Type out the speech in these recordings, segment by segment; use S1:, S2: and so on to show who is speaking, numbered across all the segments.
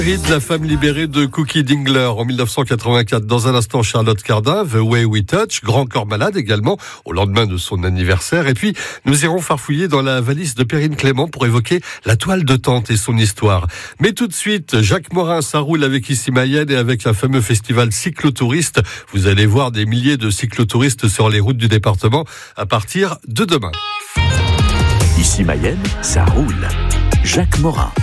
S1: La femme libérée de Cookie Dingler en 1984. Dans un instant, Charlotte Cardin, The Way We Touch, Grand Corps Malade également, au lendemain de son anniversaire. Et puis, nous irons farfouiller dans la valise de Perrine Clément pour évoquer la toile de tente et son histoire. Mais tout de suite, Jacques Morin, ça roule avec Ici Mayenne et avec un fameux festival cyclotouristes. Vous allez voir des milliers de cyclotouristes sur les routes du département à partir de demain.
S2: Ici Mayenne, ça roule. Jacques Morin.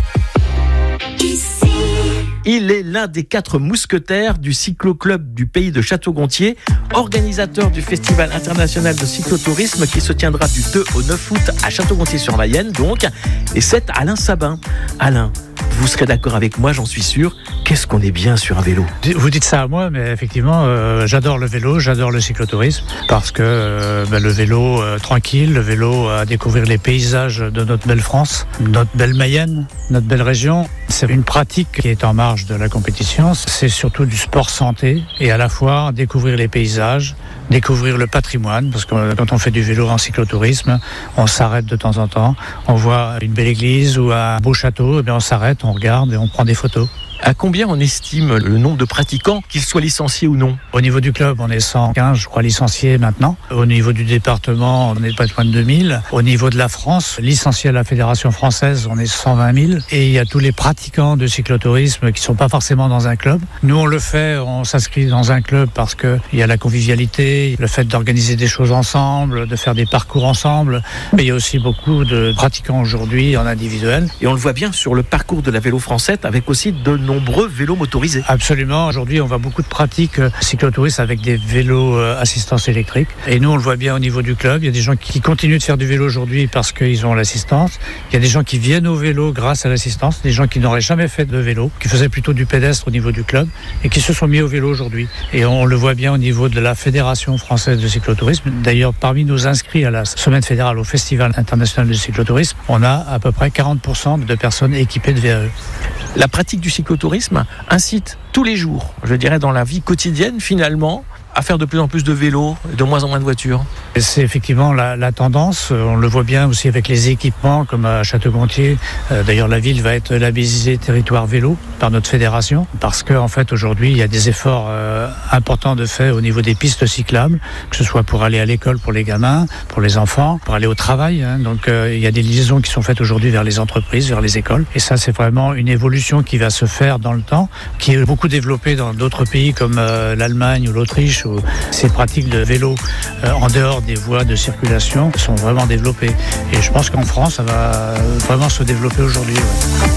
S3: Il est l'un des 4 mousquetaires du cyclo-club du pays de Château-Gontier, organisateur du Festival international de cyclotourisme qui se tiendra du 2 au 9 août à Château-Gontier-sur-Mayenne, donc. Et c'est Alain Sabin. Alain, vous serez d'accord avec moi, j'en suis sûr. Qu'est-ce qu'on est bien sur un vélo?
S4: Vous dites ça à moi, mais effectivement, j'adore le vélo, j'adore le cyclotourisme, parce que le vélo tranquille, le vélo à découvrir les paysages de notre belle France, notre belle Mayenne, notre belle région. C'est une pratique qui est en marge de la compétition. C'est surtout du sport santé et à la fois découvrir les paysages, découvrir le patrimoine, parce que quand on fait du vélo en cyclotourisme, on s'arrête de temps en temps, on voit une belle église ou un beau château, et bien on s'arrête, on regarde et on prend des photos.
S3: À combien on estime le nombre de pratiquants, qu'ils soient licenciés ou non?
S4: Au niveau du club, on est 115, je crois, licenciés maintenant. Au niveau du département, on n'est pas loin de 2000. Au niveau de la France, licenciés à la Fédération française, on est 120 000. Et il y a tous les pratiquants de cyclotourisme qui ne sont pas forcément dans un club. Nous, on le fait, on s'inscrit dans un club parce qu'il y a la convivialité, le fait d'organiser des choses ensemble, de faire des parcours ensemble. Mais il y a aussi beaucoup de pratiquants aujourd'hui en individuel.
S3: Et on le voit bien sur le parcours de la Vélo Française, avec aussi de nombreux vélos motorisés.
S4: Absolument. Aujourd'hui, on voit beaucoup de pratiques cyclotouristes avec des vélos assistance électrique. Et nous, on le voit bien au niveau du club. Il y a des gens qui continuent de faire du vélo aujourd'hui parce qu'ils ont l'assistance. Il y a des gens qui viennent au vélo grâce à l'assistance. Des gens qui n'auraient jamais fait de vélo, qui faisaient plutôt du pédestre au niveau du club et qui se sont mis au vélo aujourd'hui. Et on le voit bien au niveau de la Fédération française de cyclotourisme. D'ailleurs, parmi nos inscrits à la semaine fédérale au Festival international de cyclotourisme, on a à peu près 40% de personnes équipées de VAE.
S3: La pratique du cyclotourisme incite tous les jours, je dirais dans la vie quotidienne finalement, à faire de plus en plus de vélos et de moins en moins de voitures.
S4: C'est effectivement la tendance. On le voit bien aussi avec les équipements comme à Château-Gontier. D'ailleurs, la ville va être labellisée territoire vélo par notre fédération parce qu'en fait, aujourd'hui, il y a des efforts importants de fait au niveau des pistes cyclables, que ce soit pour aller à l'école pour les gamins, pour les enfants, pour aller au travail. Donc, il y a des liaisons qui sont faites aujourd'hui vers les entreprises, vers les écoles. Et ça, c'est vraiment une évolution qui va se faire dans le temps, qui est beaucoup développée dans d'autres pays comme l'Allemagne ou l'Autriche, où ces pratiques de vélo en dehors des voies de circulation sont vraiment développées. Et je pense qu'en France, ça va vraiment se développer aujourd'hui. Ouais.